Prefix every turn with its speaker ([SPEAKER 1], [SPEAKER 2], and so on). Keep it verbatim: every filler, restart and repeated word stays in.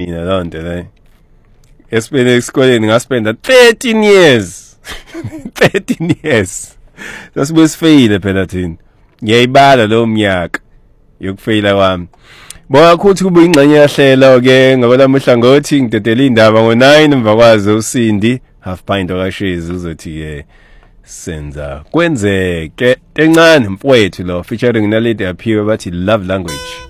[SPEAKER 1] mina lonto le esiphele esikoleni ngaspenda thirteen years thirteen years sasibe sifeyile phela thina ngiyayibala lo mnyaka yokufeyila kwami Boya kuthi kube ingxenye yahlelo ke ngakwelami uhlangothi ngidedela indaba ngo nine emva kwazo uSindi half pint okashizi uzothi ke senza kwenzeke encane mfowethu lo featuring naledi aphiwe bathi love language